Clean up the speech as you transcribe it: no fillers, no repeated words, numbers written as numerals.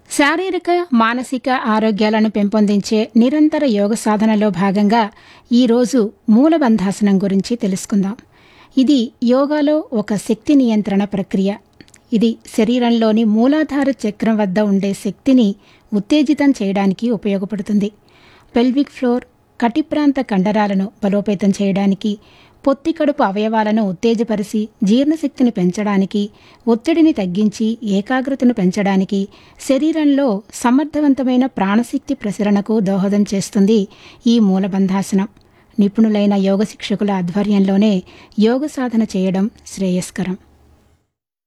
శారీరక, మానసిక ఆరోగ్యాలను పెంపొందించే నిరంతర యోగ సాధనలో భాగంగా ఈరోజు మూలబంధాసనం గురించి తెలుసుకుందాం. ఇది యోగాలో ఒక శక్తి నియంత్రణ ప్రక్రియ. ఇది శరీరంలోని మూలాధార చక్రం వద్ద ఉండే శక్తిని ఉత్తేజితం చేయడానికి ఉపయోగపడుతుంది. పెల్విక్ ఫ్లోర్, కటిప్రాంత కండరాలను బలోపేతం చేయడానికి, పొత్తి కడుపు అవయవాలను ఉత్తేజపరిచి జీర్ణశక్తిని పెంచడానికి, ఒత్తిడిని తగ్గించి ఏకాగ్రతను పెంచడానికి, శరీరంలో సమర్థవంతమైన ప్రాణశక్తి ప్రసరణకు దోహదం చేస్తుంది ఈ మూలబంధాసనం. నిపుణులైన యోగ శిక్షకుల ఆధ్వర్యంలోనే యోగ సాధన చేయడం శ్రేయస్కరం.